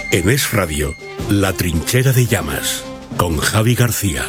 En Es Radio, La Trinchera de Llamas, con Javi García.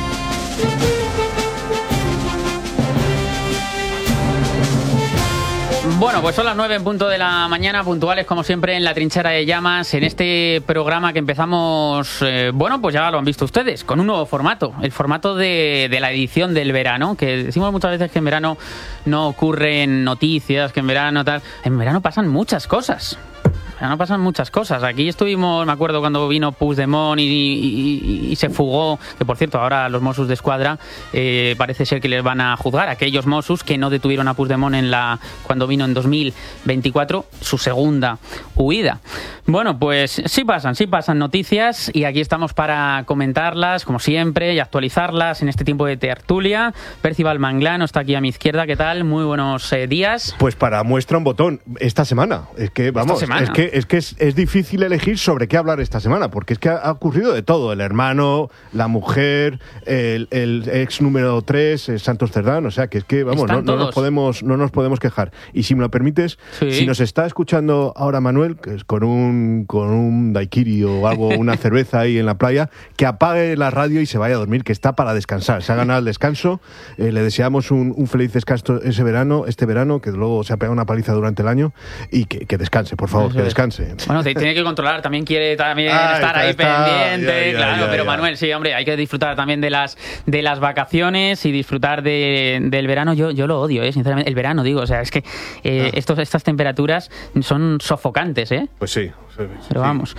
Bueno, pues son las 9 en punto de la mañana, puntuales como siempre en La Trinchera de Llamas, en este programa que empezamos, pues ya lo han visto ustedes, con un nuevo formato, el formato de la edición del verano, que decimos muchas veces que en verano no ocurren noticias, que en verano pasan muchas cosas. No pasan muchas cosas. Aquí estuvimos, me acuerdo cuando vino Puigdemont y se fugó, que por cierto ahora los Mossos de Escuadra parece ser que les van a juzgar a aquellos Mossos que no detuvieron a Puigdemont cuando vino en 2024, su segunda huida. Bueno, pues sí pasan noticias y aquí estamos para comentarlas, como siempre, y actualizarlas en este tiempo de tertulia. Percival Manglano está aquí a mi izquierda. ¿Qué tal? Muy buenos días. Pues para muestra un botón, esta semana. Es que es difícil elegir sobre qué hablar esta semana, porque es que ha ocurrido de todo. El hermano, la mujer, el ex número 3, Santos Cerdán, o sea, que es que, vamos, no nos podemos quejar. Y si me lo permites, sí. Si nos está escuchando ahora Manuel, que es con un daiquiri o algo, una cerveza ahí en la playa, que apague la radio y se vaya a dormir, que está para descansar. Se ha ganado el descanso. Le deseamos un feliz descanso este verano, que luego se ha pegado una paliza durante el año, y que descanse, por favor, que descanse. Bueno, tiene que controlar, también quiere estar ahí pendiente, claro, pero Manuel, sí, hombre, hay que disfrutar también de las vacaciones y disfrutar del verano. Yo lo odio, sinceramente, el verano, digo, o sea, es que estas temperaturas son sofocantes, Pues sí. Pero vamos.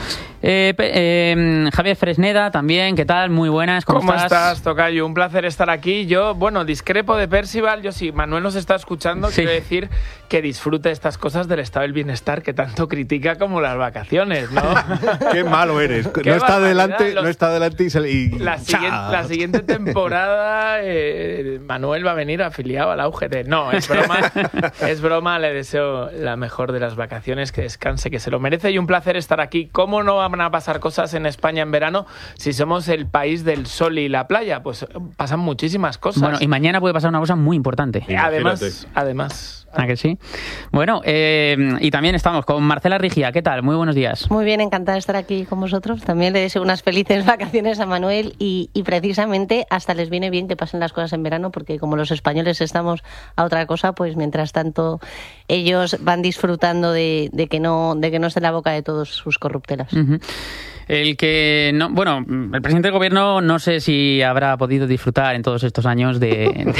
Javier Fresneda también, ¿qué tal? Muy buenas, ¿cómo estás, tocayo? Un placer estar aquí. Yo, discrepo de Percival. Yo, si Manuel nos está escuchando, quiero decir que disfrute estas cosas del estado del bienestar que tanto critica como las vacaciones, ¿no? Qué malo eres. No está adelante y la siguiente temporada Manuel va a venir afiliado a la UGT. No, es broma, le deseo la mejor de las vacaciones, que descanse, que se lo merece, y un placer estar aquí. ¿Cómo no van a pasar cosas en España en verano si somos el país del sol y la playa? Pues pasan muchísimas cosas. Bueno, y mañana puede pasar una cosa muy importante. Además. ¿Ah, que sí? Bueno, y también estamos con Marcela Rigia. ¿Qué tal? Muy buenos días. Muy bien, encantada de estar aquí con vosotros. También le deseo unas felices vacaciones a Manuel y precisamente hasta les viene bien que pasen las cosas en verano, porque como los españoles estamos a otra cosa, pues mientras tanto ellos van disfrutando de que no esté en la boca de todos sus corruptelas. Uh-huh. El presidente del gobierno no sé si habrá podido disfrutar en todos estos años de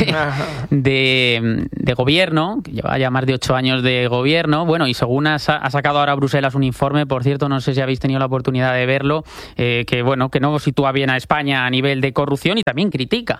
gobierno, que lleva ya más de 8 años de gobierno. Bueno, y según ha sacado ahora Bruselas un informe, por cierto, no sé si habéis tenido la oportunidad de verlo, que no sitúa bien a España a nivel de corrupción y también critica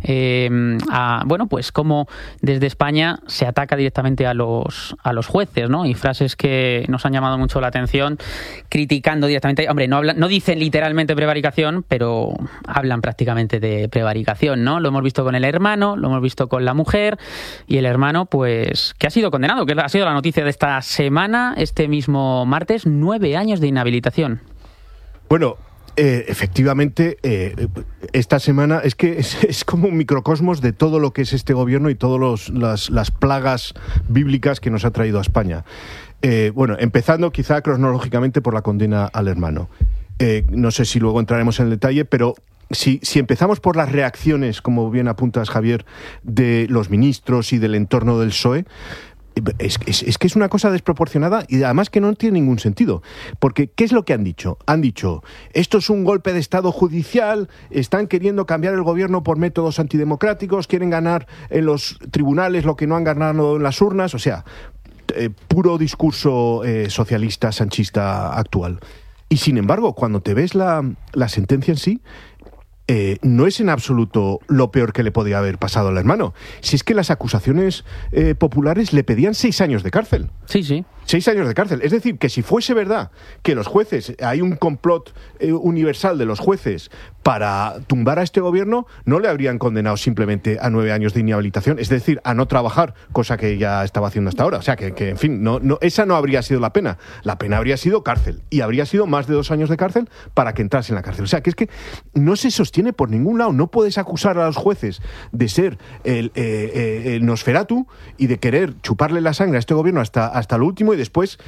cómo desde España se ataca directamente a los jueces, ¿no? Y frases que nos han llamado mucho la atención, criticando directamente. Hombre, no dicen literalmente prevaricación, pero hablan prácticamente de prevaricación, ¿no? Lo hemos visto con el hermano, lo hemos visto con la mujer, y el hermano, pues, que ha sido condenado, que ha sido la noticia de esta semana, este mismo martes, 9 años de inhabilitación. Bueno, efectivamente, esta semana es que es como un microcosmos de todo lo que es este gobierno y todas las plagas bíblicas que nos ha traído a España. Empezando quizá cronológicamente por la condena al hermano. No sé si luego entraremos en el detalle, pero si empezamos por las reacciones, como bien apuntas, Javier, de los ministros y del entorno del PSOE, es que es una cosa desproporcionada y además que no tiene ningún sentido. Porque, ¿qué es lo que han dicho? Han dicho, esto es un golpe de Estado judicial, están queriendo cambiar el gobierno por métodos antidemocráticos, quieren ganar en los tribunales lo que no han ganado en las urnas, o sea, puro discurso socialista, sanchista actual. Y sin embargo, cuando te ves la sentencia en sí, no es en absoluto lo peor que le podía haber pasado al hermano. Si es que las acusaciones populares le pedían 6 años de cárcel. Sí. 6 años de cárcel. Es decir, que si fuese verdad que los jueces, hay un complot universal de los jueces para tumbar a este gobierno, no le habrían condenado simplemente a 9 años de inhabilitación, es decir, a no trabajar, cosa que ya estaba haciendo hasta ahora. O sea, que en fin, esa no habría sido la pena. La pena habría sido cárcel, y habría sido más de 2 años de cárcel para que entrase en la cárcel. O sea, que es que no se sostiene por ningún lado. No puedes acusar a los jueces de ser el Nosferatu y de querer chuparle la sangre a este gobierno hasta lo último, y después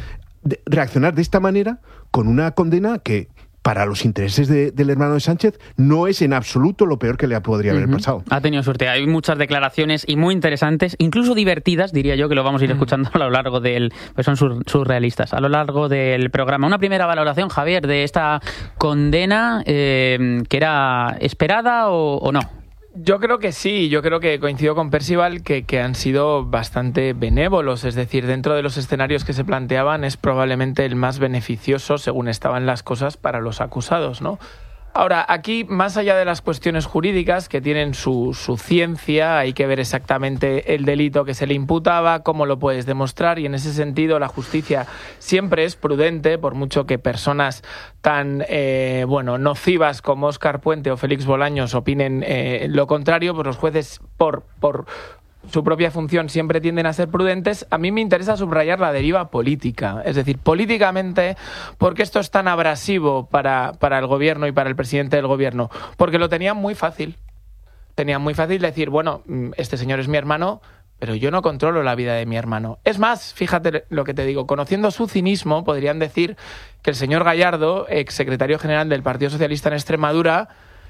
reaccionar de esta manera con una condena que, para los intereses del hermano de Sánchez, no es en absoluto lo peor que le podría haber pasado. Ha tenido suerte. Hay muchas declaraciones y muy interesantes, incluso divertidas, diría yo, que lo vamos a ir escuchando a lo largo del... Pues son surrealistas, a lo largo del programa. Una primera valoración, Javier, de esta condena, ¿que era esperada o no? Yo creo que sí, yo creo que coincido con Percival que han sido bastante benévolos, es decir, dentro de los escenarios que se planteaban es probablemente el más beneficioso según estaban las cosas para los acusados, ¿no? Ahora, aquí, más allá de las cuestiones jurídicas, que tienen su ciencia, hay que ver exactamente el delito que se le imputaba, cómo lo puedes demostrar, y en ese sentido la justicia siempre es prudente, por mucho que personas tan nocivas como Óscar Puente o Félix Bolaños opinen lo contrario, pues los jueces, por su propia función, siempre tienden a ser prudentes. A mí me interesa subrayar la deriva política, es decir, políticamente, ¿por qué esto es tan abrasivo para el gobierno y para el presidente del gobierno? Porque lo tenían muy fácil. Tenían muy fácil decir, bueno, este señor es mi hermano, pero yo no controlo la vida de mi hermano. Es más, fíjate lo que te digo, conociendo su cinismo, podrían decir que el señor Gallardo, exsecretario general del Partido Socialista en Extremadura,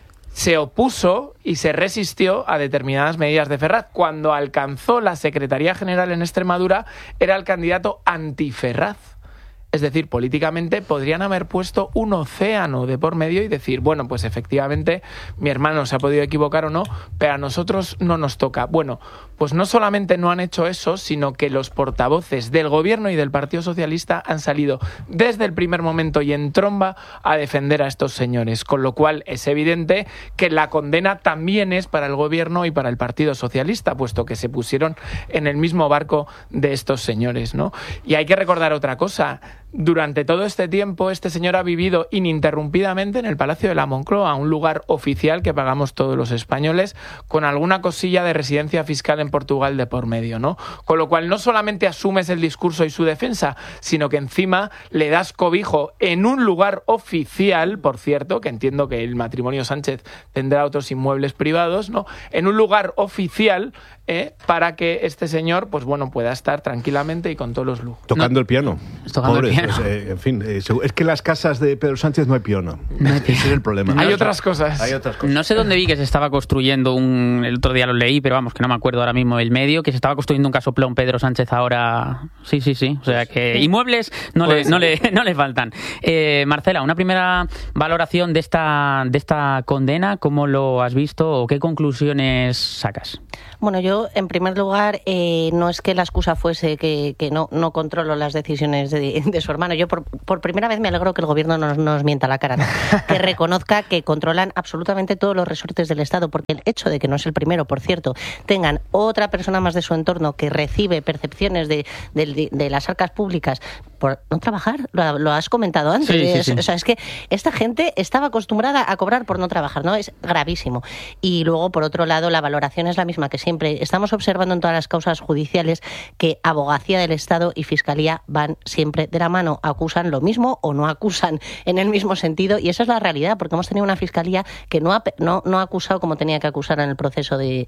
se opuso y se resistió a determinadas medidas de Ferraz. Cuando alcanzó la Secretaría General en Extremadura, era el candidato anti-Ferraz. Es decir, políticamente podrían haber puesto un océano de por medio y decir, bueno, pues efectivamente mi hermano se ha podido equivocar o no, pero a nosotros no nos toca. Bueno, pues no solamente no han hecho eso, sino que los portavoces del Gobierno y del Partido Socialista han salido desde el primer momento y en tromba a defender a estos señores, con lo cual es evidente que la condena también es para el Gobierno y para el Partido Socialista, puesto que se pusieron en el mismo barco de estos señores, ¿no? Y hay que recordar otra cosa. Durante todo este tiempo, este señor ha vivido ininterrumpidamente en el Palacio de la Moncloa, un lugar oficial que pagamos todos los españoles, con alguna cosilla de residencia fiscal en Portugal de por medio, ¿no? Con lo cual no solamente asumes el discurso y su defensa, sino que encima le das cobijo en un lugar oficial, por cierto, que entiendo que el matrimonio Sánchez tendrá otros inmuebles privados, ¿no? En un lugar oficial, para que este señor, pues bueno, pueda estar tranquilamente y con todos los lujos. Tocando el piano. Tocando el piano. Pues, en fin, es que en las casas de Pedro Sánchez no hay piano. Ese es el problema. Hay otras cosas. No sé dónde vi que se estaba construyendo el otro día lo leí, pero vamos, que no me acuerdo ahora mismo el medio, que se estaba construyendo un casoplón Pedro Sánchez ahora. Sí. O sea que inmuebles no le faltan. Marcela, una primera valoración de esta condena, ¿cómo lo has visto o qué conclusiones sacas? Bueno, yo, en primer lugar, no es que la excusa fuese que no controlo las decisiones de su hermano. Yo, por primera vez, me alegro que el gobierno no nos mienta la cara, ¿no? Que reconozca que controlan absolutamente todos los resortes del Estado, porque el hecho de que no es el primero, por cierto, tengan otra persona más de su entorno que recibe percepciones de las arcas públicas por no trabajar, lo has comentado antes. Sí. O sea, es que esta gente estaba acostumbrada a cobrar por no trabajar, ¿no? Es gravísimo. Y luego, por otro lado, la valoración es la misma que siempre. Estamos observando en todas las causas judiciales que Abogacía del Estado y Fiscalía van siempre de la mano, acusan lo mismo o no acusan en el mismo sentido, y esa es la realidad, porque hemos tenido una Fiscalía que no ha acusado como tenía que acusar en el proceso del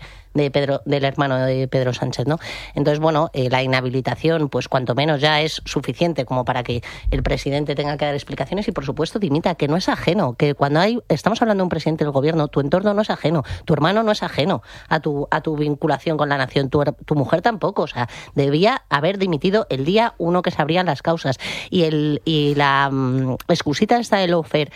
hermano de Pedro Sánchez, ¿no? Entonces, bueno, la inhabilitación, pues cuanto menos ya es suficiente como para que el presidente tenga que dar explicaciones y, por supuesto, dimita, que no es ajeno, que cuando estamos hablando de un presidente del gobierno, tu entorno no es ajeno, tu hermano no es ajeno a tu vinculación con la nación, tu mujer tampoco, o sea, debía haber dimitido el día 1 que se abrían las causas. Y la excusita esta de lawfare,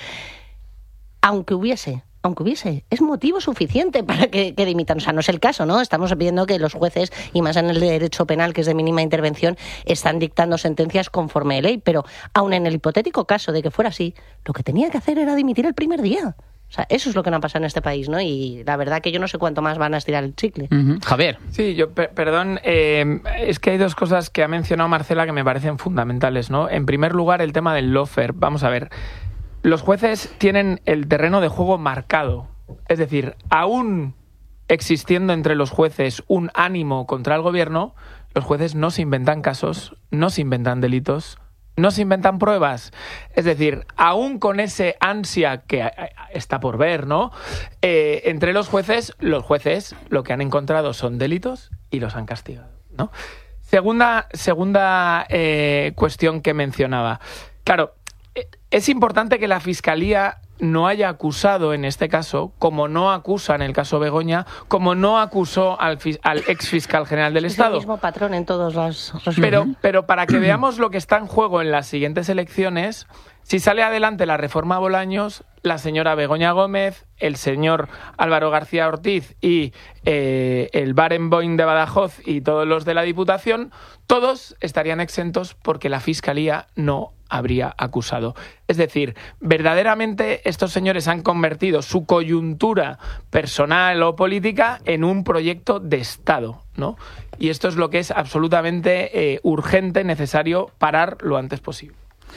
aunque hubiese, es motivo suficiente para que dimitan. O sea, no es el caso, ¿no? Estamos viendo que los jueces, y más en el derecho penal, que es de mínima intervención, están dictando sentencias conforme a ley, pero aun en el hipotético caso de que fuera así, lo que tenía que hacer era dimitir el primer día. O sea, eso es lo que no ha pasado en este país, ¿no? Y la verdad que yo no sé cuánto más van a estirar el chicle. Javier. Sí, perdón, es que hay dos cosas que ha mencionado Marcela que me parecen fundamentales, ¿no? En primer lugar, el tema del lawfare. Vamos a ver, los jueces tienen el terreno de juego marcado. Es decir, aún existiendo entre los jueces un ánimo contra el gobierno, los jueces no se inventan casos, no se inventan delitos, no se inventan pruebas. Es decir, aún con ese ansia que está por ver, ¿no? Entre los jueces lo que han encontrado son delitos y los han castigado, ¿no? Segunda cuestión que mencionaba. Claro, es importante que la Fiscalía no haya acusado en este caso, como no acusa en el caso Begoña, como no acusó al ex fiscal general del Estado. Es el mismo patrón en todos los... Pero para que veamos lo que está en juego en las siguientes elecciones, si sale adelante la reforma Bolaños, la señora Begoña Gómez, el señor Álvaro García Ortiz y el Barenboim de Badajoz y todos los de la Diputación, todos estarían exentos porque la Fiscalía no habría acusado. Es decir, verdaderamente estos señores han convertido su coyuntura personal o política en un proyecto de Estado, ¿no? Y esto es lo que es absolutamente urgente, necesario parar lo antes posible.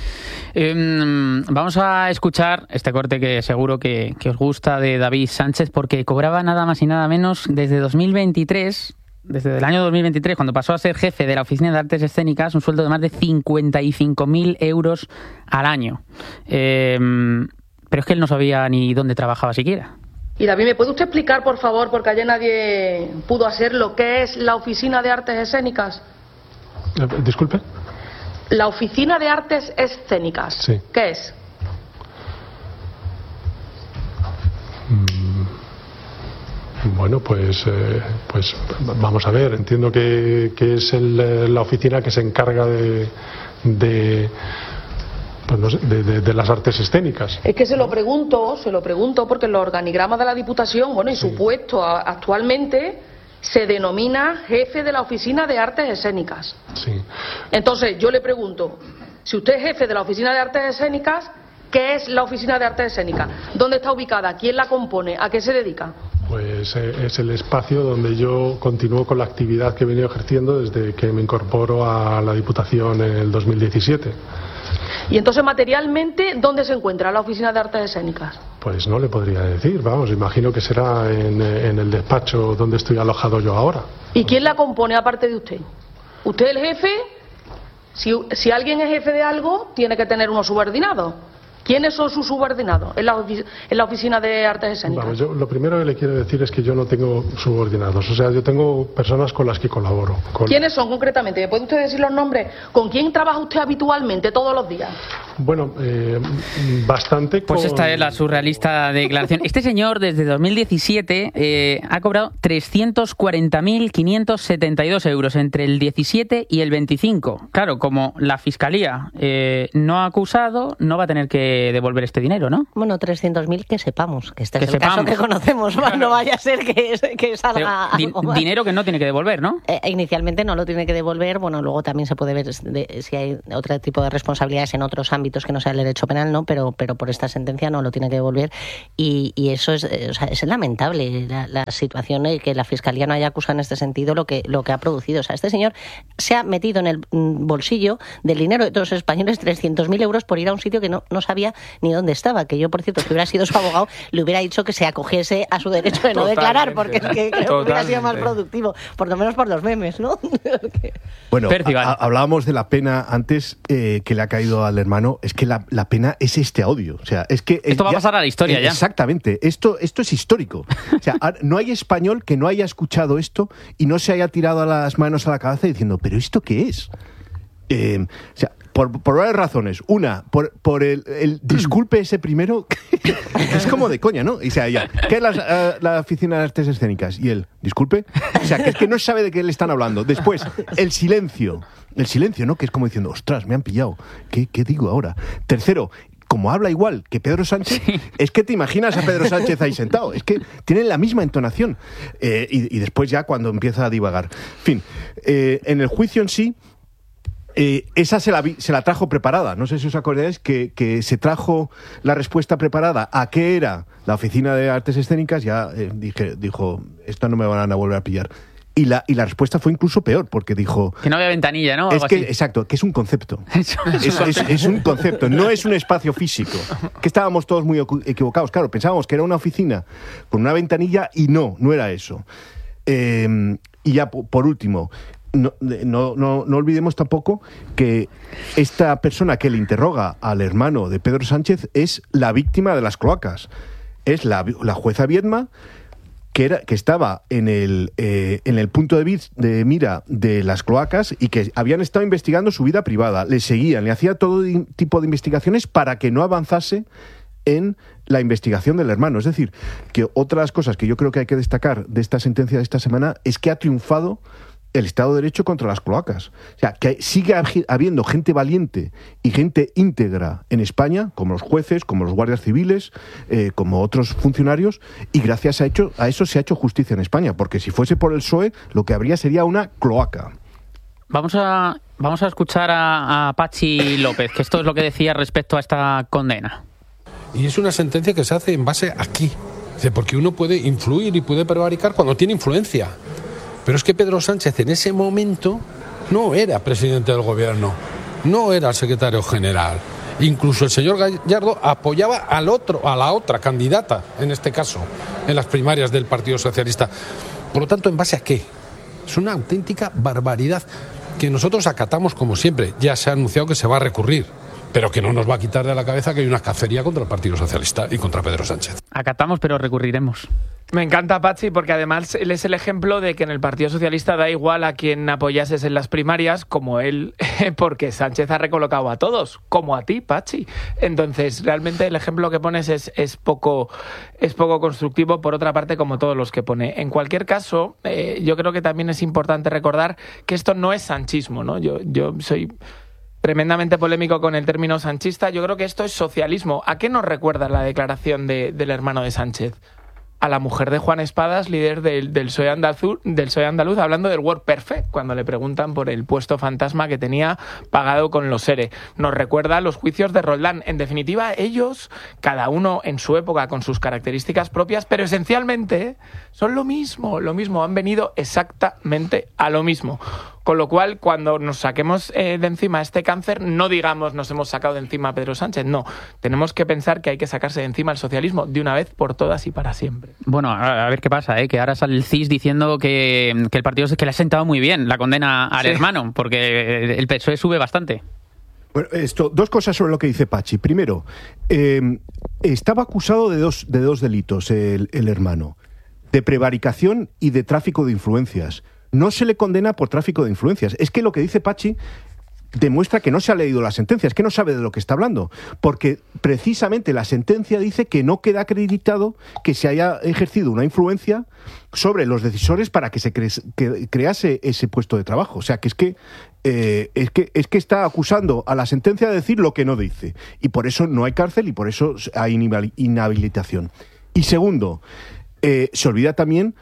Vamos a escuchar este corte que seguro que os gusta, de David Sánchez, porque cobraba nada más y nada menos desde 2023... Desde el año 2023, cuando pasó a ser jefe de la Oficina de Artes Escénicas, un sueldo de más de 55.000 euros al año. Pero es que él no sabía ni dónde trabajaba siquiera. Y David, ¿me puede usted explicar, por favor, porque ayer nadie pudo hacer, lo que es la Oficina de Artes Escénicas? Disculpe. La Oficina de Artes Escénicas. Sí. ¿Qué es? Bueno, pues vamos a ver. Entiendo que es la oficina que se encarga de las artes escénicas. Es que se lo pregunto porque en los organigramas de la Diputación, bueno, y su puesto actualmente se denomina jefe de la Oficina de Artes Escénicas. Sí. Entonces, yo le pregunto, si usted es jefe de la Oficina de Artes Escénicas, ¿qué es la Oficina de Artes Escénicas? ¿Dónde está ubicada? ¿Quién la compone? ¿A qué se dedica? Pues es el espacio donde yo continúo con la actividad que he venido ejerciendo desde que me incorporo a la Diputación en el 2017. Y entonces, materialmente, ¿dónde se encuentra la Oficina de Artes Escénicas? Pues no le podría decir, vamos, imagino que será en el despacho donde estoy alojado yo ahora. ¿Y quién la compone aparte de usted? ¿Usted es el jefe? Si alguien es jefe de algo, tiene que tener unos subordinados. ¿Quiénes son sus subordinados en la Oficina de Artes Escénicas? Vamos, yo lo primero que le quiero decir es que yo no tengo subordinados. O sea, yo tengo personas con las que colaboro. ¿Quiénes son concretamente? ¿Me puede usted decir los nombres? ¿Con quién trabaja usted habitualmente todos los días? Bueno, bastante. Pues esta es la surrealista declaración. Este señor, desde 2017, ha cobrado 340.572 euros entre el 17 y el 25. Claro, como la Fiscalía no ha acusado, no va a tener que devolver este dinero, ¿no? Bueno, 300.000 que sepamos, que este es el caso que conocemos, no vaya a ser que salga algo más. Dinero que no tiene que devolver, ¿no? Inicialmente no lo tiene que devolver, bueno, luego también se puede ver si hay otro tipo de responsabilidades en otros ámbitos que no sea el derecho penal, ¿no? Pero por esta sentencia no lo tiene que devolver y eso es, o sea, es lamentable la situación de que la Fiscalía no haya acusado en este sentido lo que ha producido. O sea, este señor se ha metido en el bolsillo del dinero de todos los españoles 300.000 euros por ir a un sitio que no sabía ni dónde estaba, que yo, por cierto, si hubiera sido su abogado, le hubiera dicho que se acogiese a su derecho de no declarar, porque es que creo que hubiera sido más productivo, por lo menos por los memes, ¿no? Bueno, hablábamos de la pena antes que le ha caído al hermano. Es que la pena es este audio. O sea, es que esto va a pasar a la historia ya. Exactamente. Esto es histórico. O sea, no hay español que no haya escuchado esto y no se haya tirado a las manos a la cabeza diciendo, ¿pero esto qué es? O sea, por varias razones. Una, por el disculpe ese primero, que es como de coña, ¿no? O sea, ya, ¿qué es la Oficina de Artes Escénicas? Y él, disculpe. O sea, que es que no sabe de qué le están hablando. Después, el silencio, ¿no? Que es como diciendo, ostras, me han pillado. ¿Qué digo ahora? Tercero, como habla igual que Pedro Sánchez, sí. Es que te imaginas a Pedro Sánchez ahí sentado. Es que tienen la misma entonación. Y después ya cuando empieza a divagar. En fin, en el juicio en sí, esa se la trajo preparada. No sé si os acordáis que se trajo la respuesta preparada a qué era la Oficina de Artes Escénicas. Ya dijo, esto no me van a volver a pillar. Y la respuesta fue incluso peor, porque dijo... Que no había ventanilla, ¿no? Exacto, que es un concepto. Es un concepto, no es un espacio físico. Que estábamos todos muy equivocados. Claro, pensábamos que era una oficina con una ventanilla y no era eso. Y ya, por último... No olvidemos tampoco que esta persona que le interroga al hermano de Pedro Sánchez es la víctima de las cloacas. Es la jueza Viedma, que estaba en el punto de mira de las cloacas y que habían estado investigando su vida privada, le seguían, le hacía todo tipo de investigaciones para que no avanzase en la investigación del hermano. Es decir, que otras cosas que yo creo que hay que destacar de esta sentencia de esta semana es que ha triunfado el Estado de Derecho contra las cloacas. O sea, que sigue habiendo gente valiente y gente íntegra en España, como los jueces, como los guardias civiles, como otros funcionarios, y gracias a eso se ha hecho justicia en España, porque si fuese por el PSOE, lo que habría sería una cloaca. Vamos a escuchar a Patxi López, que esto es lo que decía respecto a esta condena. Y es una sentencia que se hace en base aquí, porque uno puede influir y puede prevaricar cuando tiene influencia. Pero es que Pedro Sánchez en ese momento no era presidente del gobierno, no era el secretario general. Incluso el señor Gallardo apoyaba a la otra candidata, en este caso, en las primarias del Partido Socialista. Por lo tanto, ¿en base a qué? Es una auténtica barbaridad que nosotros acatamos como siempre. Ya se ha anunciado que se va a recurrir, pero que no nos va a quitar de la cabeza que hay una cacería contra el Partido Socialista y contra Pedro Sánchez. Acatamos, pero recurriremos. Me encanta Patxi porque además él es el ejemplo de que en el Partido Socialista da igual a quien apoyases en las primarias como él, porque Sánchez ha recolocado a todos, como a ti, Patxi. Entonces, realmente el ejemplo que pones es poco constructivo, por otra parte, como todos los que pone. En cualquier caso, yo creo que también es importante recordar que esto no es sanchismo, ¿no? Yo soy tremendamente polémico con el término sanchista. Yo creo que esto es socialismo. ¿A qué nos recuerda la declaración del hermano de Sánchez? A la mujer de Juan Espadas, líder del PSOE andaluz, hablando del Word Perfect, cuando le preguntan por el puesto fantasma que tenía pagado con los ERE. Nos recuerda a los juicios de Roldán. En definitiva, ellos, cada uno en su época, con sus características propias, pero esencialmente son lo mismo, han venido exactamente a lo mismo. Con lo cual, cuando nos saquemos de encima este cáncer, no digamos nos hemos sacado de encima a Pedro Sánchez, no. Tenemos que pensar que hay que sacarse de encima el socialismo de una vez por todas y para siempre. Bueno, a ver qué pasa, que ahora sale el CIS diciendo que el partido que le ha sentado muy bien la condena al hermano, porque el PSOE sube bastante. Bueno, dos cosas sobre lo que dice Patxi. Primero, estaba acusado de dos delitos el hermano, de prevaricación y de tráfico de influencias. No se le condena por tráfico de influencias. Es que lo que dice Patxi demuestra que no se ha leído la sentencia, es que no sabe de lo que está hablando, porque precisamente la sentencia dice que no queda acreditado que se haya ejercido una influencia sobre los decisores para que se crease ese puesto de trabajo. O sea, que es que está acusando a la sentencia de decir lo que no dice, y por eso no hay cárcel y por eso hay inhabilitación. Y segundo, se olvida también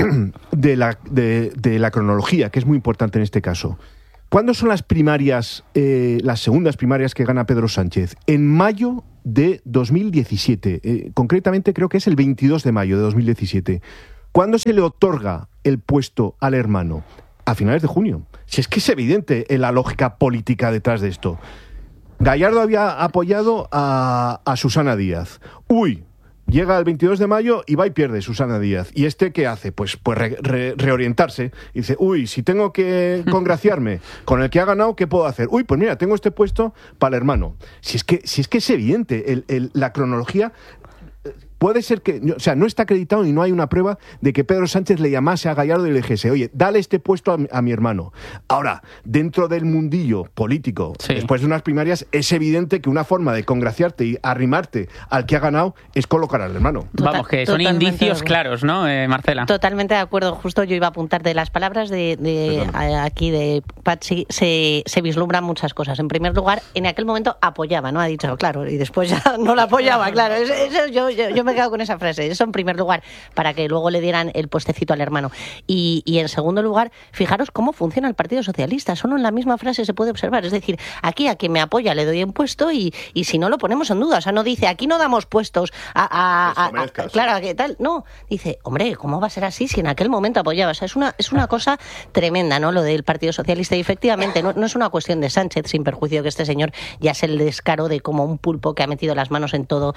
de la cronología, que es muy importante en este caso. ¿Cuándo son las primarias, las segundas primarias que gana Pedro Sánchez? En mayo de 2017. Concretamente creo que es el 22 de mayo de 2017. ¿Cuándo se le otorga el puesto al hermano? A finales de junio. Si es que es evidente la lógica política detrás de esto. Gallardo había apoyado a Susana Díaz. Llega el 22 de mayo y va y pierde Susana Díaz. ¿Y qué hace? Pues reorientarse. Y dice, si tengo que congraciarme con el que ha ganado, ¿qué puedo hacer? Pues mira, tengo este puesto para el hermano. Si es que es evidente, la cronología. Puede ser que, no está acreditado y no hay una prueba de que Pedro Sánchez le llamase a Gallardo y le dijese, oye, dale este puesto a mi hermano. Ahora, dentro del mundillo político, después de unas primarias, es evidente que una forma de congraciarte y arrimarte al que ha ganado es colocar al hermano. Vamos, que son indicios claros, ¿no, Marcela? Totalmente de acuerdo. Justo yo iba a apuntar de las palabras aquí de Patxi, se vislumbran muchas cosas. En primer lugar, en aquel momento apoyaba, ¿no? Ha dicho, claro, y después ya no la apoyaba, claro. Eso yo me he quedado con esa frase. Eso en primer lugar, para que luego le dieran el puestecito al hermano. Y en segundo lugar, fijaros cómo funciona el Partido Socialista. Solo en la misma frase se puede observar. Es decir, aquí a quien me apoya le doy un puesto y si no lo ponemos en duda. O sea, no dice, aquí no damos puestos claro, ¿qué tal? No, dice, hombre, ¿cómo va a ser así si en aquel momento apoyaba? O sea, es una cosa tremenda, ¿no? Lo del Partido Socialista. Y efectivamente, no es una cuestión de Sánchez, sin perjuicio que este señor ya es el descaro de como un pulpo que ha metido las manos en todo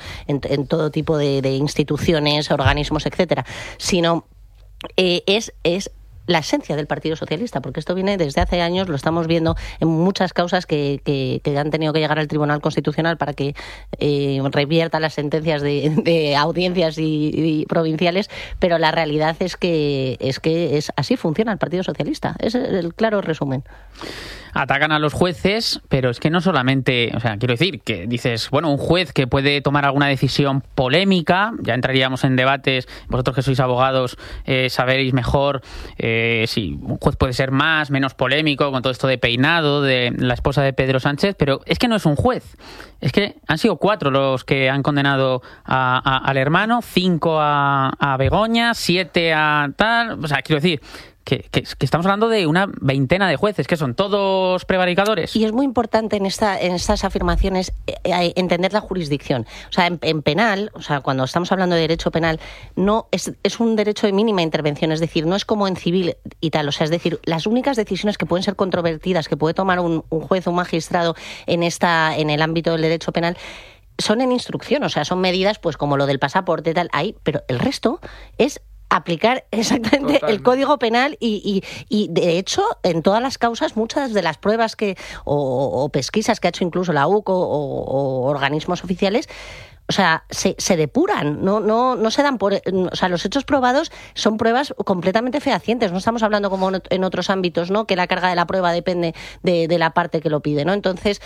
tipo de instituciones, organismos, etcétera, sino es la esencia del Partido Socialista, porque esto viene desde hace años, lo estamos viendo en muchas causas que han tenido que llegar al Tribunal Constitucional para que revierta las sentencias de audiencias y provinciales, pero la realidad es que así funciona el Partido Socialista. Es el claro resumen. Atacan a los jueces, pero es que no solamente, o sea, quiero decir que dices, bueno, un juez que puede tomar alguna decisión polémica, ya entraríamos en debates, vosotros que sois abogados sabéis mejor si un juez puede ser más, menos polémico con todo esto de Peinado, de la esposa de Pedro Sánchez, pero es que no es un juez, es que han sido 4 los que han condenado al hermano, 5 a Begoña, 7 a tal, o sea, quiero decir que estamos hablando de una veintena de jueces, que son todos prevaricadores. Y es muy importante en estas afirmaciones entender la jurisdicción. O sea, en penal, o sea, cuando estamos hablando de derecho penal, no es un derecho de mínima intervención, es decir, no es como en civil y tal. O sea, es decir, las únicas decisiones que pueden ser controvertidas, que puede tomar un juez o un magistrado en el ámbito del derecho penal, son en instrucción, o sea, son medidas pues como lo del pasaporte, tal, ahí, pero el resto es aplicar exactamente Totalmente. El Código Penal y de hecho en todas las causas muchas de las pruebas o pesquisas que ha hecho incluso la UCO o organismos oficiales, o sea, se depuran, no se dan por... O sea, los hechos probados son pruebas completamente fehacientes. No estamos hablando como en otros ámbitos, ¿no? Que la carga de la prueba depende de la parte que lo pide, ¿no? Entonces...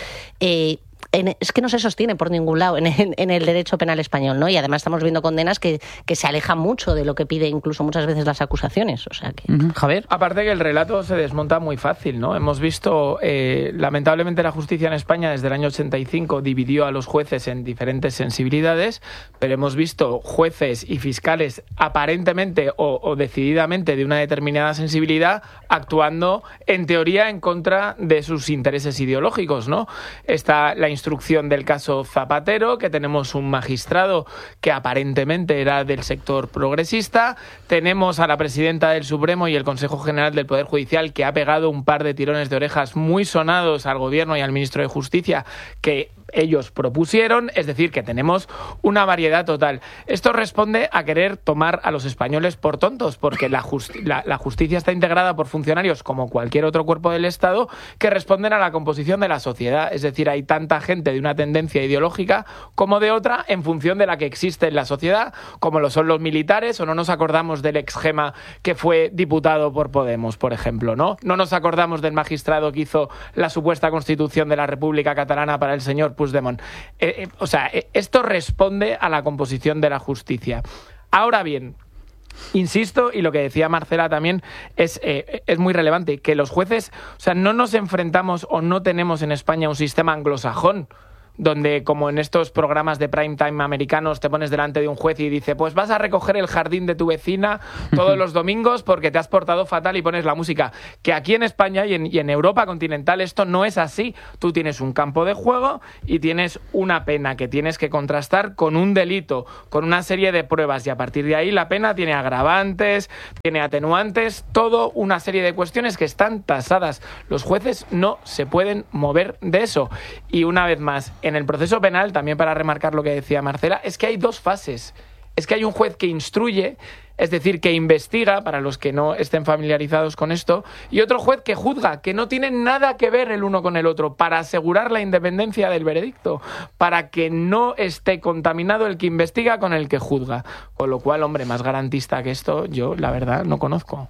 es que no se sostiene por ningún lado en el derecho penal español, ¿no? Y además estamos viendo condenas que se alejan mucho de lo que pide incluso muchas veces las acusaciones. O sea que... Javier. Aparte que el relato se desmonta muy fácil, ¿no? Hemos visto, lamentablemente la justicia en España desde el año 85 dividió a los jueces en diferentes sensibilidades, pero hemos visto jueces y fiscales aparentemente o decididamente de una determinada sensibilidad actuando en teoría en contra de sus intereses ideológicos, ¿no? Está la instrucción del caso Zapatero, que tenemos un magistrado que aparentemente era del sector progresista, tenemos a la presidenta del Supremo y el Consejo General del Poder Judicial que ha pegado un par de tirones de orejas muy sonados al gobierno y al ministro de Justicia que ellos propusieron, es decir, que tenemos una variedad total. Esto responde a querer tomar a los españoles por tontos, porque la justicia está integrada por funcionarios como cualquier otro cuerpo del Estado que responden a la composición de la sociedad, es decir, hay tanta gente de una tendencia ideológica como de otra en función de la que existe en la sociedad, como lo son los militares, o no nos acordamos del ex Gema que fue diputado por Podemos, por ejemplo, ¿no? No nos acordamos del magistrado que hizo la supuesta constitución de la República Catalana para el señor Puigdemont. O sea, esto responde a la composición de la justicia. Ahora bien, insisto, y lo que decía Marcela también es muy relevante, que los jueces, o sea, no nos enfrentamos o no tenemos en España un sistema anglosajón donde, como en estos programas de prime time americanos, te pones delante de un juez y dice, pues vas a recoger el jardín de tu vecina todos los domingos porque te has portado fatal y pones la música. Que aquí en España y en Europa continental esto no es así. Tú tienes un campo de juego y tienes una pena que tienes que contrastar con un delito, con una serie de pruebas, y a partir de ahí la pena tiene agravantes, tiene atenuantes, todo una serie de cuestiones que están tasadas. Los jueces no se pueden mover de eso. Y una vez más, en el proceso penal, también para remarcar lo que decía Marcela, es que hay 2 fases. Es que hay un juez que instruye, es decir, que investiga, para los que no estén familiarizados con esto, y otro juez que juzga, que no tienen nada que ver el uno con el otro, para asegurar la independencia del veredicto, para que no esté contaminado el que investiga con el que juzga. Con lo cual, hombre, más garantista que esto, yo, la verdad, no conozco.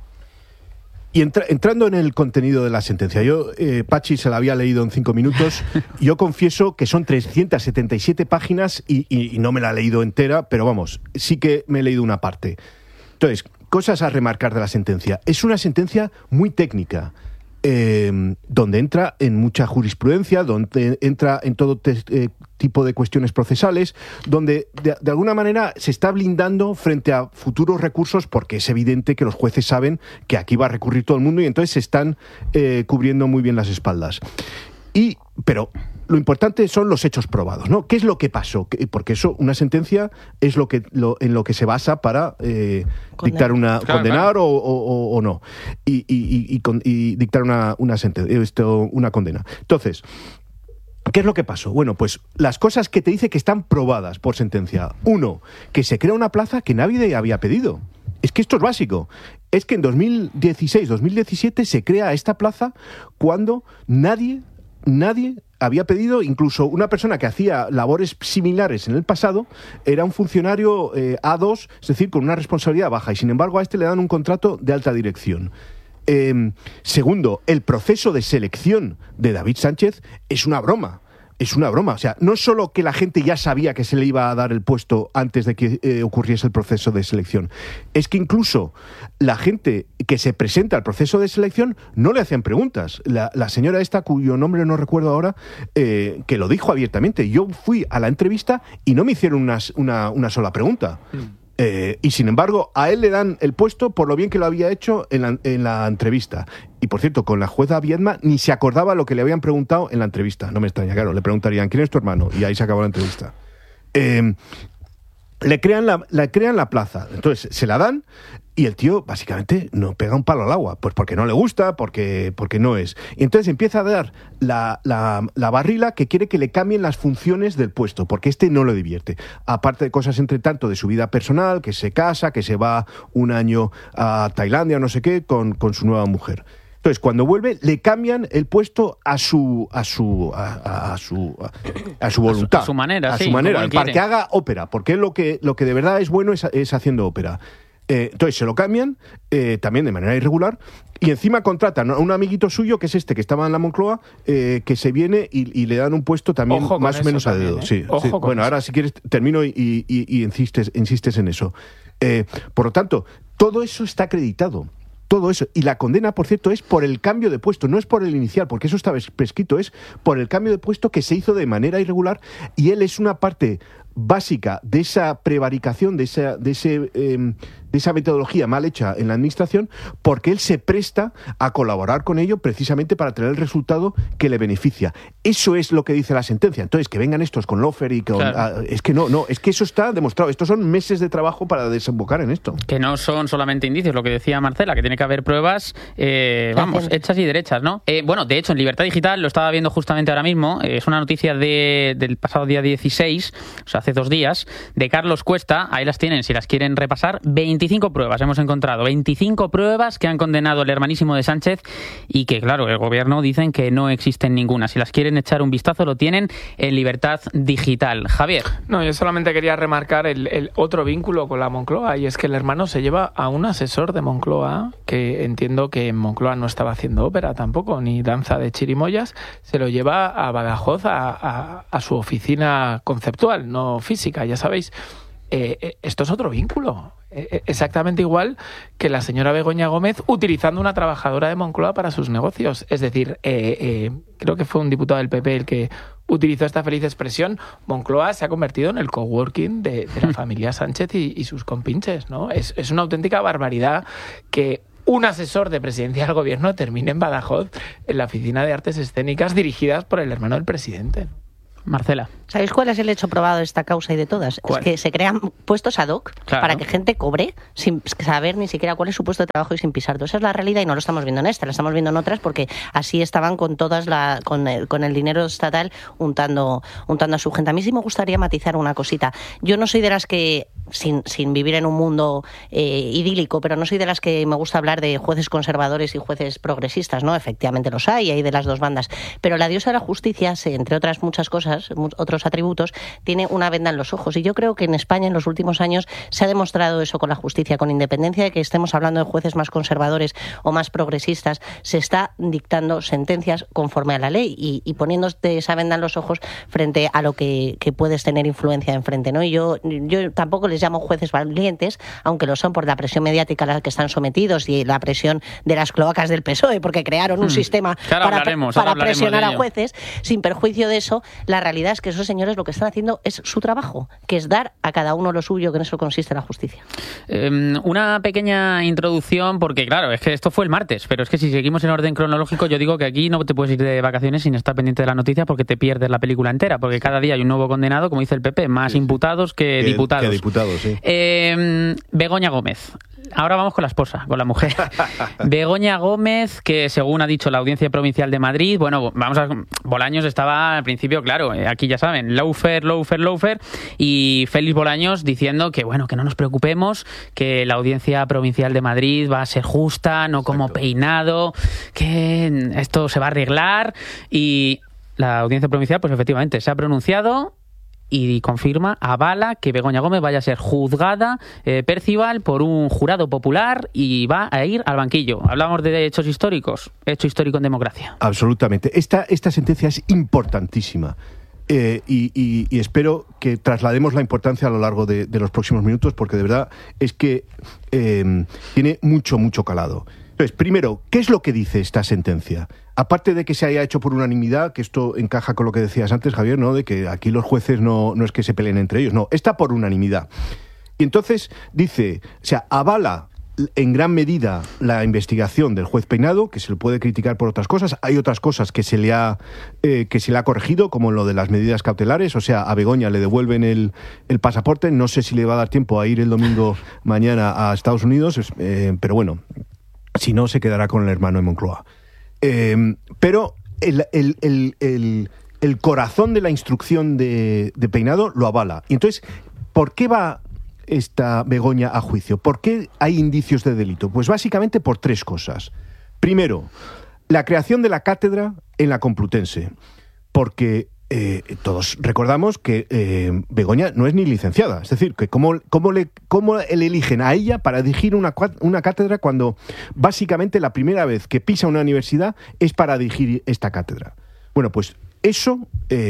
Y entrando en el contenido de la sentencia, yo, Pachi se la había leído en 5 minutos, yo confieso que son 377 páginas y no me la he leído entera, pero vamos, sí que me he leído una parte. Entonces, cosas a remarcar de la sentencia. Es una sentencia muy técnica, donde entra en mucha jurisprudencia, donde entra en todo tipo de cuestiones procesales, donde de alguna manera se está blindando frente a futuros recursos, porque es evidente que los jueces saben que aquí va a recurrir todo el mundo y entonces se están cubriendo muy bien las espaldas. Pero lo importante son los hechos probados, ¿no? ¿Qué es lo que pasó? Porque eso, una sentencia es en lo que se basa para dictar condenar o no, y dictar una condena. Entonces, ¿qué es lo que pasó? Bueno, pues las cosas que te dice que están probadas por sentencia. 1, que se crea una plaza que nadie había pedido. Es que esto es básico. Es que en 2016-2017 se crea esta plaza cuando nadie había pedido, incluso una persona que hacía labores similares en el pasado, era un funcionario A2, es decir, con una responsabilidad baja, y sin embargo a este le dan un contrato de alta dirección. Segundo, el proceso de selección de David Sánchez es una broma. Es una broma. O sea, no solo que la gente ya sabía que se le iba a dar el puesto antes de que ocurriese el proceso de selección, es que incluso la gente que se presenta al proceso de selección no le hacen preguntas. La señora esta, cuyo nombre no recuerdo ahora, que lo dijo abiertamente. Yo fui a la entrevista y no me hicieron una sola pregunta. Y sin embargo, a él le dan el puesto por lo bien que lo había hecho en la entrevista. Y por cierto, con la jueza Viedma ni se acordaba lo que le habían preguntado en la entrevista. No me extraña, claro, le preguntarían ¿quién es tu hermano? Y ahí se acabó la entrevista. Le crean la plaza, entonces se la dan y el tío básicamente no pega un palo al agua, pues porque no le gusta, porque no es. Y entonces empieza a dar la barrila que quiere que le cambien las funciones del puesto, porque este no lo divierte. Aparte de cosas entre tanto de su vida personal, que se casa, que se va un año a Tailandia o no sé qué con su nueva mujer. Entonces, cuando vuelve, le cambian el puesto a su voluntad. A su manera, sí, para que haga ópera, porque lo que de verdad es bueno es haciendo ópera. Entonces, se lo cambian, también de manera irregular, y encima contratan a un amiguito suyo, que es este, que estaba en la Moncloa, que se viene y le dan un puesto también más o menos a dedo. Sí. Bueno, ahora si quieres termino y insistes en eso. Por lo tanto, todo eso está acreditado. Todo eso. Y la condena, por cierto, es por el cambio de puesto, no es por el inicial, porque eso estaba prescrito, es por el cambio de puesto que se hizo de manera irregular, y él es una parte básica de esa prevaricación, de esa metodología mal hecha en la administración, porque él se presta a colaborar con ello precisamente para tener el resultado que le beneficia. Eso es lo que dice la sentencia. Entonces, que vengan estos con Lofer y con... Claro. Es que no, es que eso está demostrado. Estos son meses de trabajo para desembocar en esto. Que no son solamente indicios, lo que decía Marcela, que tiene que haber pruebas, hechas y derechas, ¿no? Bueno, de hecho, en Libertad Digital, lo estaba viendo justamente ahora mismo, es una noticia del pasado día 16, o sea, hace 2 días, de Carlos Cuesta. Ahí las tienen, si las quieren repasar. 25 pruebas hemos encontrado, 25 pruebas que han condenado el hermanísimo de Sánchez y que, claro, el gobierno dicen que no existen ninguna. Si las quieren echar un vistazo, lo tienen en Libertad Digital. Javier. No, yo solamente quería remarcar el otro vínculo con la Moncloa, y es que el hermano se lleva a un asesor de Moncloa, que entiendo que en Moncloa no estaba haciendo ópera tampoco, ni danza de chirimoyas, se lo lleva a Badajoz, a su oficina conceptual, no física, ya sabéis. Esto es otro vínculo, exactamente igual que la señora Begoña Gómez utilizando una trabajadora de Moncloa para sus negocios. Es decir, creo que fue un diputado del PP el que utilizó esta feliz expresión. Moncloa se ha convertido en el coworking de la familia Sánchez y sus compinches, ¿no? Es una auténtica barbaridad que un asesor de presidencia del gobierno termine en Badajoz, en la oficina de artes escénicas dirigidas por el hermano del presidente. Marcela. ¿Sabéis cuál es el hecho probado de esta causa y de todas? ¿Cuál? Es que se crean puestos ad hoc para que gente cobre sin saber ni siquiera cuál es su puesto de trabajo y sin pisar todo. Esa es la realidad y no lo estamos viendo en esta, la estamos viendo en otras porque así estaban con con el dinero estatal untando a su gente. A mí sí me gustaría matizar una cosita. Yo no soy de las que, sin vivir en un mundo idílico, pero no soy de las que me gusta hablar de jueces conservadores y jueces progresistas, ¿no? Efectivamente los hay de las dos bandas. Pero la diosa de la justicia, entre otras muchas cosas, otros atributos, tiene una venda en los ojos. Y yo creo que en España en los últimos años se ha demostrado eso con la justicia, con independencia de que estemos hablando de jueces más conservadores o más progresistas, se está dictando sentencias conforme a la ley y poniéndote esa venda en los ojos frente a lo que puedes tener influencia enfrente, ¿no? Y yo tampoco les llamo jueces valientes, aunque lo son por la presión mediática a la que están sometidos y la presión de las cloacas del PSOE, porque crearon un sistema para presionar a jueces. Sin perjuicio de eso, la realidad es que esos señores lo que están haciendo es su trabajo, que es dar a cada uno lo suyo, que en eso consiste la justicia. Una pequeña introducción, porque claro, es que esto fue el martes, pero es que si seguimos en orden cronológico, yo digo que aquí no te puedes ir de vacaciones sin estar pendiente de la noticia porque te pierdes la película entera, porque cada día hay un nuevo condenado, como dice el PP, más imputados que diputados. Sí. Begoña Gómez. Ahora vamos con la esposa, con la mujer. Begoña Gómez, que según ha dicho la Audiencia Provincial de Madrid, bueno, Bolaños estaba al principio, claro, aquí ya saben, lawfare, y Félix Bolaños diciendo que, bueno, que no nos preocupemos, que la Audiencia Provincial de Madrid va a ser justa, no como Peinado, que esto se va a arreglar, y la Audiencia Provincial, pues efectivamente, se ha pronunciado y confirma, avala que Begoña Gómez vaya a ser juzgada, Percival, por un jurado popular y va a ir al banquillo. Hablamos de hechos históricos, hecho histórico en democracia. Absolutamente. Esta sentencia es importantísima. Y espero que traslademos la importancia a lo largo de los próximos minutos, porque de verdad es que tiene mucho calado. Entonces, primero, ¿qué es lo que dice esta sentencia? Aparte de que se haya hecho por unanimidad, que esto encaja con lo que decías antes, Javier, ¿no? De que aquí los jueces no es que se peleen entre ellos, no, está por unanimidad. Y entonces dice, o sea, avala en gran medida la investigación del juez Peinado, que se le puede criticar por otras cosas. Hay otras cosas que se le ha corregido, como lo de las medidas cautelares. O sea, a Begoña le devuelven el pasaporte. No sé si le va a dar tiempo a ir el domingo mañana a Estados Unidos, pero bueno, si no, se quedará con el hermano en Moncloa. Pero el corazón de la instrucción de Peinado lo avala. Y entonces, ¿por qué va esta Begoña a juicio? ¿Por qué hay indicios de delito? Pues básicamente por tres cosas. Primero, la creación de la cátedra en la Complutense, porque todos recordamos que Begoña no es ni licenciada, es decir, que cómo le eligen a ella para dirigir una cátedra cuando básicamente la primera vez que pisa una universidad es para dirigir esta cátedra. Bueno, pues eso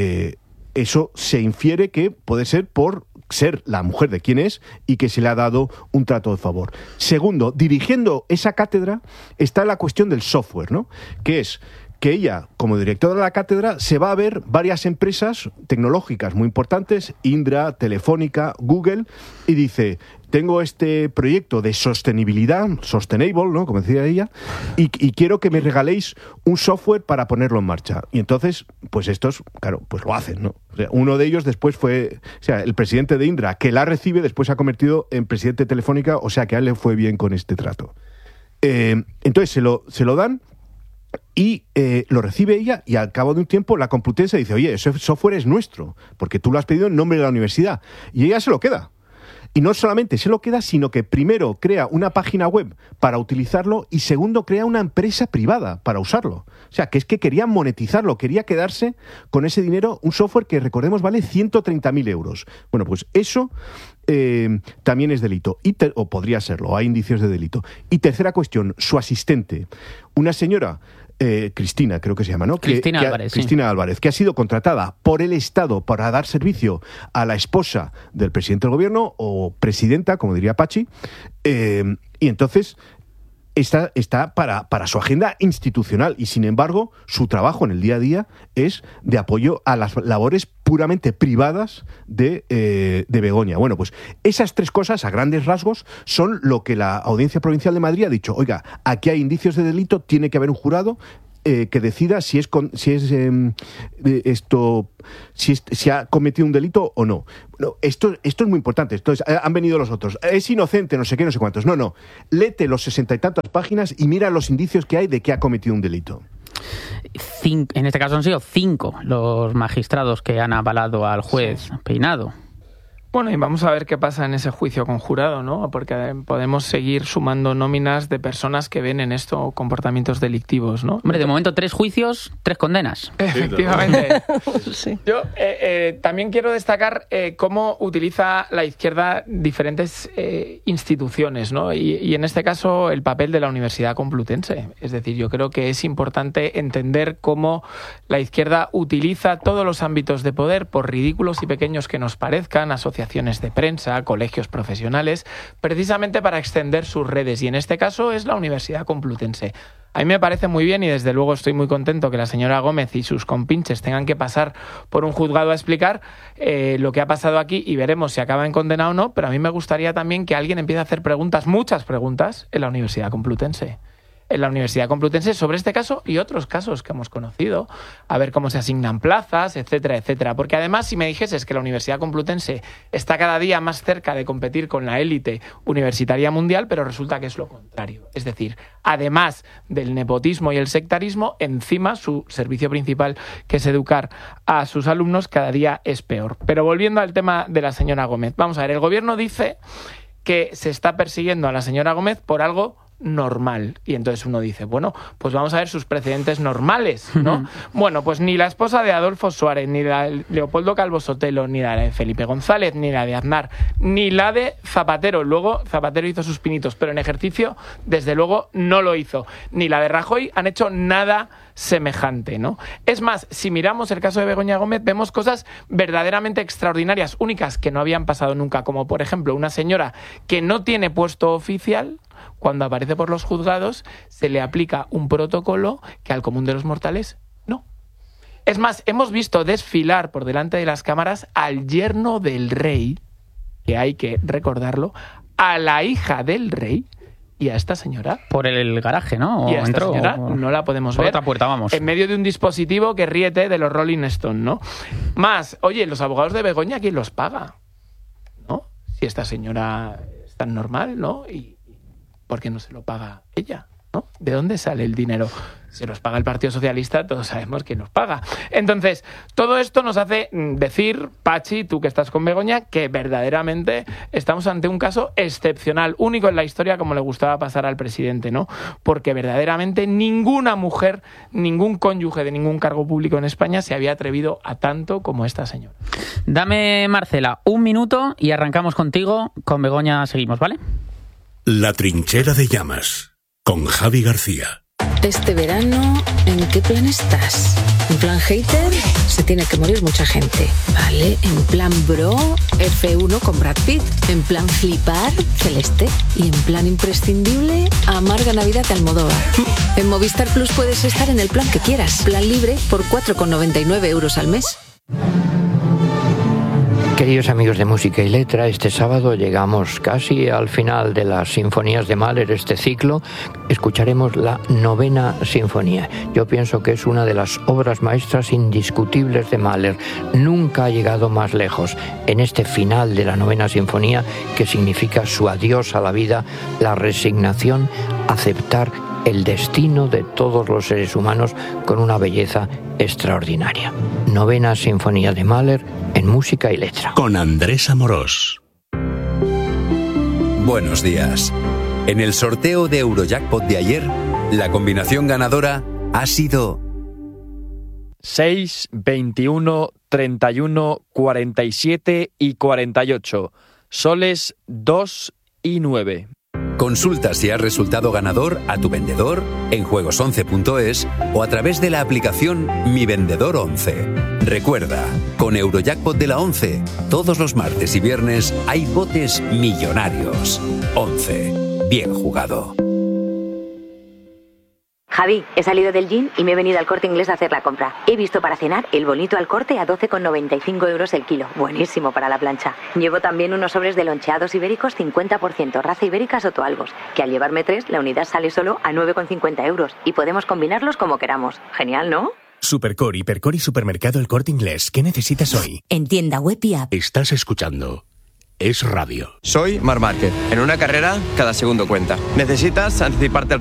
se infiere que puede ser por ser la mujer de quien es y que se le ha dado un trato de favor. Segundo, dirigiendo esa cátedra está la cuestión del software, ¿no? Que es que ella, como directora de la cátedra, se va a ver varias empresas tecnológicas muy importantes, Indra, Telefónica, Google, y dice, tengo este proyecto de sostenibilidad, sustainable, ¿no? Como decía ella, y quiero que me regaléis un software para ponerlo en marcha. Y entonces, pues estos, claro, pues lo hacen, ¿no? O sea, uno de ellos después fue, o sea, el presidente de Indra, que la recibe, después se ha convertido en presidente de Telefónica, o sea que a él le fue bien con este trato. Entonces se lo dan, y lo recibe ella, y al cabo de un tiempo la Complutense dice, oye, ese software es nuestro, porque tú lo has pedido en nombre de la universidad, y ella se lo queda. Y no solamente se lo queda, sino que primero crea una página web para utilizarlo y segundo crea una empresa privada para usarlo. O sea, que es que quería monetizarlo, quería quedarse con ese dinero, un software que, recordemos, vale 130.000 euros. Bueno, pues eso también es delito, o podría serlo, hay indicios de delito. Y tercera cuestión, su asistente, una señora... Cristina, creo que se llama, ¿no? Cristina Álvarez. Cristina Álvarez, que ha sido contratada por el Estado para dar servicio a la esposa del presidente del gobierno, o presidenta, como diría Pachi, y entonces está para su agenda institucional, y sin embargo su trabajo en el día a día es de apoyo a las labores puramente privadas de Begoña. Bueno, pues esas tres cosas, a grandes rasgos, son lo que la Audiencia Provincial de Madrid ha dicho. Oiga, aquí hay indicios de delito, tiene que haber un jurado que decida si ha cometido un delito o no. Bueno, esto es muy importante. Entonces, han venido los otros. Es inocente, no sé qué, no sé cuántos. No. Léete los 60 y tantas páginas y mira los indicios que hay de que ha cometido un delito. En este caso han sido 5 los magistrados que han avalado al juez Peinado. Bueno, y vamos a ver qué pasa en ese juicio conjurado, ¿no? Porque podemos seguir sumando nóminas de personas que ven en esto comportamientos delictivos, ¿no? Hombre, de momento 3 juicios, 3 condenas. Efectivamente. Sí. Yo también quiero destacar cómo utiliza la izquierda diferentes instituciones, ¿no? Y en este caso el papel de la Universidad Complutense. Es decir, yo creo que es importante entender cómo la izquierda utiliza todos los ámbitos de poder, por ridículos y pequeños que nos parezcan, asociaciones de prensa, colegios profesionales, precisamente para extender sus redes, y en este caso es la Universidad Complutense. A mí me parece muy bien, y desde luego estoy muy contento que la señora Gómez y sus compinches tengan que pasar por un juzgado a explicar lo que ha pasado aquí, y veremos si acaba en condena o no, pero a mí me gustaría también que alguien empiece a hacer preguntas, muchas preguntas, en la Universidad Complutense. en la Universidad Complutense sobre este caso y otros casos que hemos conocido, a ver cómo se asignan plazas, etcétera, etcétera. Porque además, si me dijeses que la Universidad Complutense está cada día más cerca de competir con la élite universitaria mundial, pero resulta que es lo contrario. Es decir, además del nepotismo y el sectarismo, encima su servicio principal, que es educar a sus alumnos, cada día es peor. Pero volviendo al tema de la señora Gómez, vamos a ver, el gobierno dice que se está persiguiendo a la señora Gómez por algo normal. Y entonces uno dice, bueno, pues vamos a ver sus precedentes normales, ¿no? Bueno, pues ni la esposa de Adolfo Suárez, ni la de Leopoldo Calvo Sotelo, ni la de Felipe González, ni la de Aznar, ni la de Zapatero. Luego Zapatero hizo sus pinitos, pero en ejercicio, desde luego, no lo hizo. Ni la de Rajoy han hecho nada semejante, ¿no? Es más, si miramos el caso de Begoña Gómez, vemos cosas verdaderamente extraordinarias, únicas, que no habían pasado nunca, como por ejemplo una señora que no tiene puesto oficial. Cuando aparece por los juzgados, se le aplica un protocolo que al común de los mortales no. Es más, hemos visto desfilar por delante de las cámaras al yerno del rey, que hay que recordarlo, a la hija del rey y a esta señora. Por el garaje, ¿no? Y a esta señora no la podemos ver. Por otra puerta, vamos. En medio de un dispositivo que ríete de los Rolling Stones, ¿no? Más, oye, los abogados de Begoña, ¿quién los paga? ¿No? Si esta señora es tan normal, ¿no? Y ¿por qué no se lo paga ella? ¿No? ¿De dónde sale el dinero? Se los paga el Partido Socialista, todos sabemos quién los paga. Entonces, todo esto nos hace decir, Pachi, tú que estás con Begoña, que verdaderamente estamos ante un caso excepcional, único en la historia, como le gustaba pasar al presidente, ¿no? Porque verdaderamente ninguna mujer, ningún cónyuge de ningún cargo público en España se había atrevido a tanto como esta señora. Dame, Marcela, 1 minuto y arrancamos contigo. Con Begoña seguimos, ¿vale? La trinchera de llamas, con Javi García. Este verano, ¿en qué plan estás? ¿En plan hater? Se tiene que morir mucha gente. Vale, en plan bro, F1 con Brad Pitt. En plan flipar, Celeste. Y en plan imprescindible, amarga Navidad de Almodóvar. En Movistar Plus puedes estar en el plan que quieras. Plan libre por 4,99 € al mes. Queridos amigos de Música y Letra, este sábado llegamos casi al final de las sinfonías de Mahler, este ciclo. Escucharemos la 9ª Sinfonía. Yo pienso que es una de las obras maestras indiscutibles de Mahler. Nunca ha llegado más lejos. En este final de la 9ª Sinfonía, que significa su adiós a la vida, la resignación, aceptar el destino de todos los seres humanos con una belleza extraordinaria. 9ª Sinfonía de Mahler en Música y Letra. Con Andrés Amorós. Buenos días. En el sorteo de Eurojackpot de ayer, la combinación ganadora ha sido 6, 21, 31, 47 y 48. Soles 2 y 9. Consulta si has resultado ganador a tu vendedor, en juegos11.es o a través de la aplicación Mi Vendedor 11. Recuerda, con Eurojackpot de la 11, todos los martes y viernes hay botes millonarios. 11. Bien jugado. Javi, he salido del gym y me he venido al Corte Inglés a hacer la compra. He visto para cenar el bonito al corte a 12,95 € el kilo. Buenísimo para la plancha. Llevo también unos sobres de loncheados ibéricos 50%, raza ibérica Sotoalgos, que al llevarme 3, la unidad sale solo a 9,50 € y podemos combinarlos como queramos. Genial, ¿no? Supercore, Hipercore y Supermercado El Corte Inglés. ¿Qué necesitas hoy? En tienda web y app. Estás escuchando Es Radio. Soy Marc Márquez. En una carrera, cada segundo cuenta. Necesitas anticiparte al